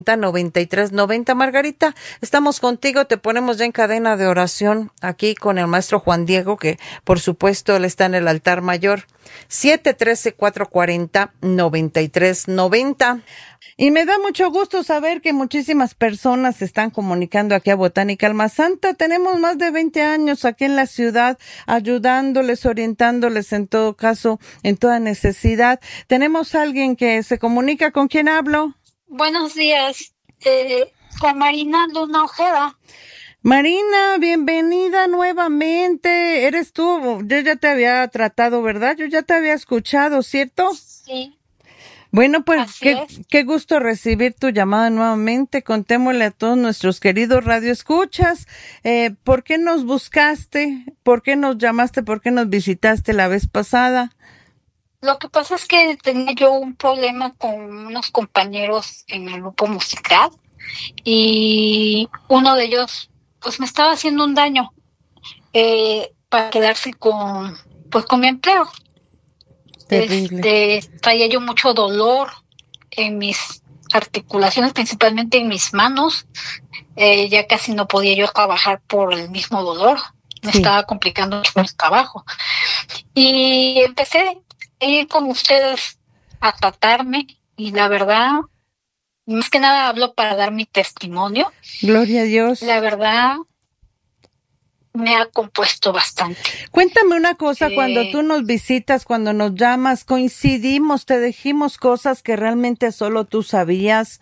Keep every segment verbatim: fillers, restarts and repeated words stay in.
noventa y tres noventa. Margarita, estamos contigo, te ponemos ya en cadena de oración aquí con el maestro Juan Diego, que por supuesto él está en el altar mayor. siete uno tres, cuatro cuatro cero, nueve tres nueve cero. Y me da mucho gusto saber que muchísimas personas se están comunicando aquí a Botánica Alma Santa. Tenemos más de veinte años aquí en la ciudad ayudándoles, orientándoles en todo caso, en toda necesidad. Tenemos a alguien que se comunica. ¿Con quién hablo? Buenos días, eh, con Marina Luna Ojeda. Marina, bienvenida nuevamente. Eres tú, yo ya te había tratado, ¿verdad? Yo ya te había escuchado, ¿cierto? Sí. Bueno, pues qué, es. qué gusto recibir tu llamada nuevamente. Contémosle a todos nuestros queridos radioescuchas, eh, ¿por qué nos buscaste? ¿Por qué nos llamaste? ¿Por qué nos visitaste la vez pasada? Lo que pasa es que tenía yo un problema con unos compañeros en el grupo musical y uno de ellos pues me estaba haciendo un daño eh, para quedarse con pues con mi empleo. Terrible. Este, traía yo mucho dolor en mis articulaciones, principalmente en mis manos. Eh, ya casi no podía yo trabajar por el mismo dolor. Me Sí. estaba complicando mucho el trabajo. Y empecé a ir con ustedes a tratarme y la verdad, más que nada hablo para dar mi testimonio. Gloria a Dios. La verdad, me ha compuesto bastante. Cuéntame una cosa, Eh, cuando tú nos visitas, cuando nos llamas, coincidimos, te dijimos cosas que realmente solo tú sabías.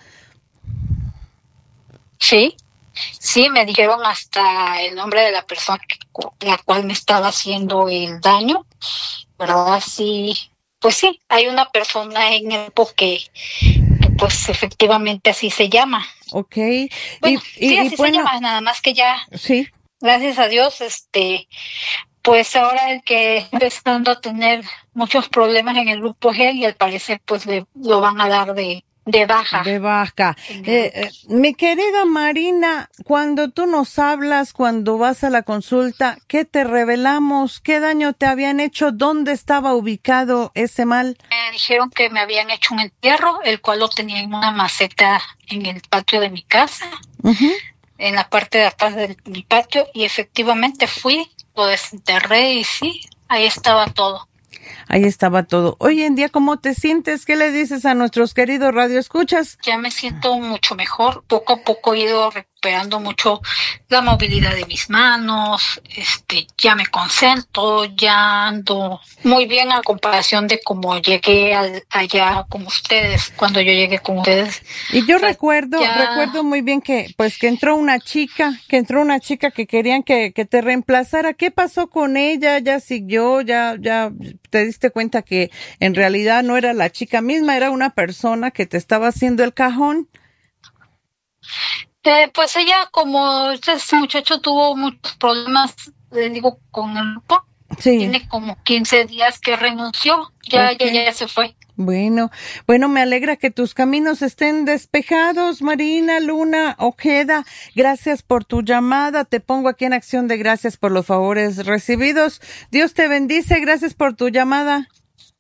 Sí, sí, me dijeron hasta el nombre de la persona que, la cual me estaba haciendo el daño, ¿verdad? Sí, pues sí, hay una persona en el grupo que, que pues efectivamente así se llama. Ok. Bueno, y, y, sí, y así bueno, se llama, nada más que ya, sí. gracias a Dios, este, pues ahora el que está empezando a tener muchos problemas en el grupo G y al parecer pues le lo van a dar de de baja. De baja. Eh, eh, mi querida Marina, cuando tú nos hablas, cuando vas a la consulta, ¿qué te revelamos? ¿Qué daño te habían hecho? ¿Dónde estaba ubicado ese mal? Me dijeron que me habían hecho un entierro, el cual lo tenía en una maceta en el patio de mi casa, uh-huh. en la parte de atrás de mi patio, y efectivamente fui, lo desenterré y sí, ahí estaba todo. Ahí estaba todo. Hoy en día, ¿cómo te sientes? ¿Qué le dices a nuestros queridos radioescuchas? Ya me siento mucho mejor. Poco a poco he ido recuperando mucho la movilidad de mis manos. Este, ya me concentro, ya ando muy bien a comparación de cómo llegué al, allá con ustedes, cuando yo llegué con ustedes. Y yo o sea, recuerdo, ya... recuerdo muy bien que, pues, que entró una chica, que entró una chica que querían que, que te reemplazara. ¿Qué pasó con ella? ¿Ya siguió? ¿Ya, ya te diste cuenta que en realidad no era la chica misma, era una persona que te estaba haciendo el cajón? Eh, pues ella, como este muchacho tuvo muchos problemas, le digo, con el grupo, sí. Tiene como quince días que renunció, ya, okay. ya, ya se fue. Bueno, bueno, me alegra que tus caminos estén despejados, Marina Luna Ojeda. Gracias por tu llamada. Te pongo aquí en acción de gracias por los favores recibidos. Dios te bendice. Gracias por tu llamada.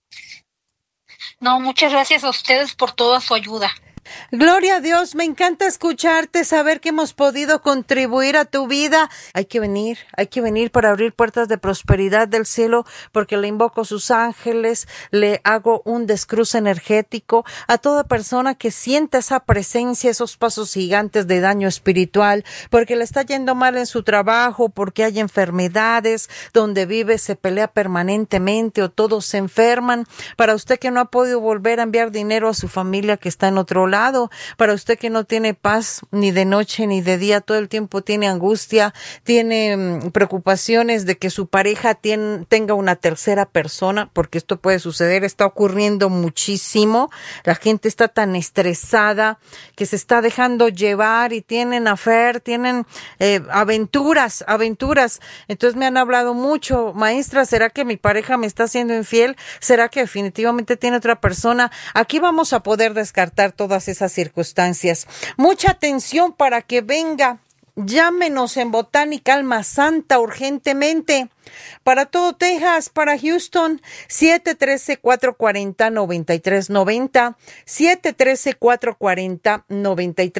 No, muchas gracias a ustedes por toda su ayuda. Gloria a Dios, me encanta escucharte, saber que hemos podido contribuir a tu vida. Hay que venir, hay que venir para abrir puertas de prosperidad del cielo, porque le invoco sus ángeles, le hago un descruce energético a toda persona que sienta esa presencia, esos pasos gigantes de daño espiritual, porque le está yendo mal en su trabajo, porque hay enfermedades, donde vive se pelea permanentemente o todos se enferman. Para usted que no ha podido volver a enviar dinero a su familia que está en otro lado, para usted que no tiene paz ni de noche ni de día, todo el tiempo tiene angustia, tiene um, preocupaciones de que su pareja tiene, tenga una tercera persona, porque esto puede suceder, está ocurriendo muchísimo, la gente está tan estresada que se está dejando llevar y tienen affair, tienen eh, aventuras, aventuras, entonces me han hablado mucho, maestra, ¿será que mi pareja me está siendo infiel? ¿Será que definitivamente tiene otra persona? Aquí vamos a poder descartar todas esas circunstancias. Mucha atención para que venga Llámenos en Botánica Alma Santa urgentemente. Para todo Texas, para Houston, siete uno tres, cuatro cuatro cero, nueve tres nueve cero, siete uno tres, cuatro cuatro cero, nueve tres